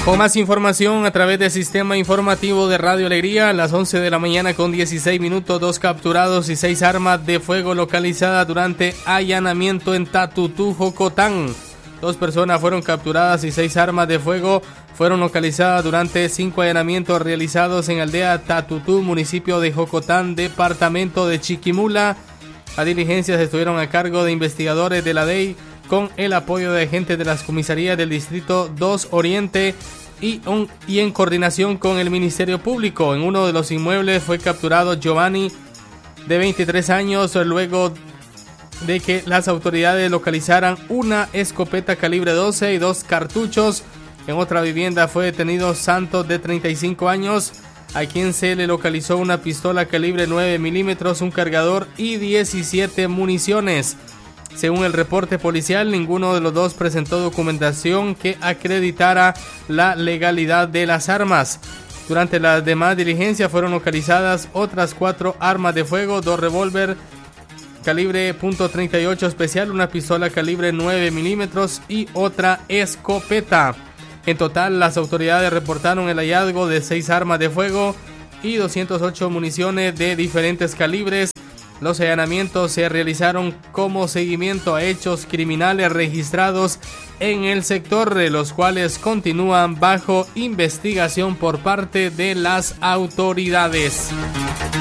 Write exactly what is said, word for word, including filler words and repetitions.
Con más información a través del sistema informativo de Radio Alegría, a las once de la mañana con dieciséis minutos, dos capturados y seis armas de fuego localizadas durante allanamiento en Tatutú, Jocotán. Dos personas fueron capturadas y seis armas de fuego fueron localizadas durante cinco allanamientos realizados en aldea Tatutú, municipio de Jocotán, departamento de Chiquimula. Las diligencias estuvieron a cargo de investigadores de la D E I con el apoyo de agentes de las comisarías del Distrito dos Oriente y, un, y en coordinación con el Ministerio Público. En uno de los inmuebles fue capturado Giovanni, de veintitrés años, luego de que las autoridades localizaran una escopeta calibre doce y dos cartuchos. En otra vivienda fue detenido Santos, de treinta y cinco años, a quien se le localizó una pistola calibre nueve milímetros, un cargador y diecisiete municiones. Según el reporte policial, ninguno de los dos presentó documentación que acreditara la legalidad de las armas. Durante las demás diligencias fueron localizadas otras cuatro armas de fuego, dos revólver calibre punto treinta y ocho especial, una pistola calibre nueve milímetros y otra escopeta. En total, las autoridades reportaron el hallazgo de seis armas de fuego y doscientas ocho municiones de diferentes calibres. Los allanamientos se realizaron como seguimiento a hechos criminales registrados en el sector, los cuales continúan bajo investigación por parte de las autoridades.